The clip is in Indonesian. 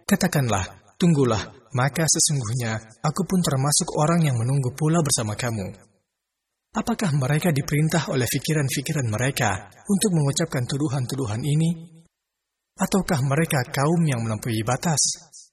Katakanlah, tunggulah, maka sesungguhnya aku pun termasuk orang yang menunggu pula bersama kamu. Apakah mereka diperintah oleh pikiran-pikiran mereka untuk mengucapkan tuduhan-tuduhan ini? Ataukah mereka kaum yang melampaui batas?